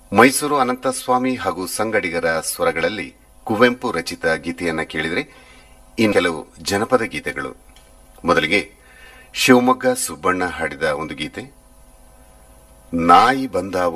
ಮೈಸೂರು ಅನಂತಸ್ವಾಮಿ ಹಾಗೂ ಸಂಗಡಿಗರ ಸ್ವರಗಳಲ್ಲಿ ಕುವೆಂಪು ರಚಿತ ಗೀತೆಯನ್ನ ಕೇಳಿದರೆ ಇನ್ನು ಕೆಲವು ಜನಪದ ಗೀತೆಗಳು. ಮೊದಲಿಗೆ ಶಿವಮೊಗ್ಗ ಸುಬ್ಬಣ್ಣ ಹಾಡಿದ ಒಂದು ಗೀತೆ, ನಾಯಿ ಬಂದಾವು